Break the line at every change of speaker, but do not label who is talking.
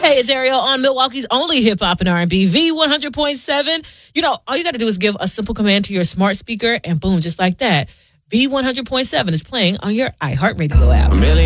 Hey, it's Ariel on Milwaukee's only hip hop and R&B, V100.7. You know, all you got to do is give a simple command to your smart speaker, and boom, just like that, V100.7 is playing on your iHeartRadio app.